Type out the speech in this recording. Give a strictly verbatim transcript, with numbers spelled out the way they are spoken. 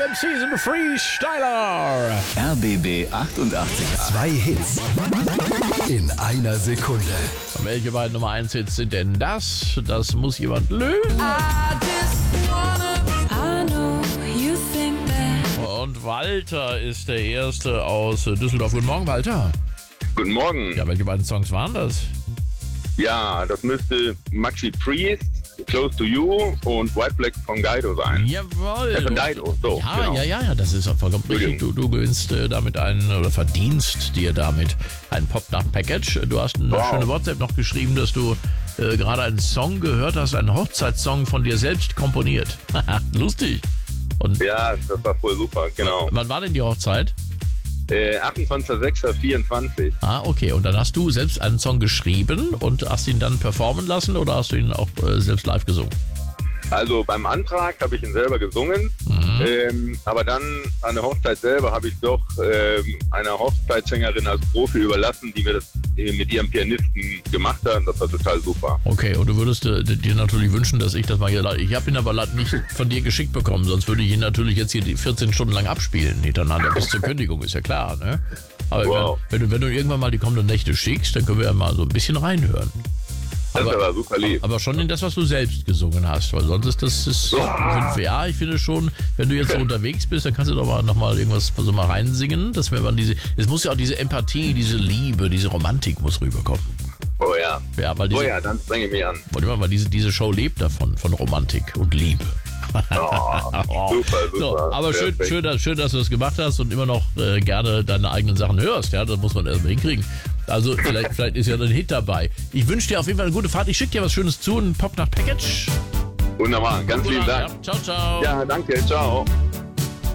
M Season Freestyler. R B B achtundachtzig. Zwei Hits in einer Sekunde. Und welche beiden Nummer eins Hits sind denn das? Das muss jemand lösen. Und Walter ist der Erste aus Düsseldorf. Guten Morgen, Walter. Guten Morgen. Ja, welche beiden Songs waren das? Ja, das müsste Maxi Priest, Close to You und White Black von Guido sein. Jawohl. Ja, von Guido, so. Ja, genau. ja, ja, ja, das ist auch vollkommen richtig. Du, du gewinnst äh, damit einen, oder verdienst dir damit ein Pop-Nacht-Package. Du hast eine Wow. schöne WhatsApp noch geschrieben, dass du äh, gerade einen Song gehört hast, einen Hochzeitssong von dir selbst komponiert. Lustig. Und Ja, das war voll super, genau. wann war denn die Hochzeit? Äh, achtundzwanzigster sechster vierundzwanzig. Ah, okay. Und dann hast du selbst einen Song geschrieben und hast ihn dann performen lassen oder hast du ihn auch äh, selbst live gesungen? Also beim Antrag habe ich ihn selber gesungen, Mhm. ähm, aber dann an der Hochzeit selber habe ich doch ähm, einer Hochzeitssängerin als Profi überlassen, die mir das äh, mit ihrem Pianisten gemacht hat. Das war total super. Okay, und du würdest äh, dir natürlich wünschen, dass ich das mal hier... Ich habe ihn aber leider nicht von dir geschickt bekommen, sonst würde ich ihn natürlich jetzt hier die vierzehn Stunden lang abspielen hintereinander bis zur Kündigung, ist ja klar, ne? Aber Wow. wenn, wenn, du, wenn du irgendwann mal die kommenden Nächte schickst, dann können wir ja mal so ein bisschen reinhören. Das Aber- war super lieb. Aber schon in das, was du selbst gesungen hast, weil sonst ist das... Ist, ja, ich finde schon, wenn du jetzt so unterwegs bist, dann kannst du doch mal noch mal irgendwas so mal reinsingen, dass wir mal diese... Es muss ja auch diese Empathie, diese Liebe, diese Romantik muss rüberkommen. Oh ja. Ja, weil diese, Oh ja, dann strenge ich mich an. warte mal, weil diese, diese Show lebt davon, von Romantik und Liebe. Oh, super, super. So, aber schön, Perfekt. schön, dass, schön, dass du das gemacht hast und immer noch äh, gerne deine eigenen Sachen hörst. Ja, das muss man erstmal hinkriegen. Also vielleicht, vielleicht ist ja ein Hit dabei. Ich wünsche dir auf jeden Fall eine gute Fahrt. Ich schicke dir was Schönes zu, ein Pop-Nacht-Package. Wunderbar, ganz lieben Dank. Ja, ciao, ciao. Ja, danke, ciao.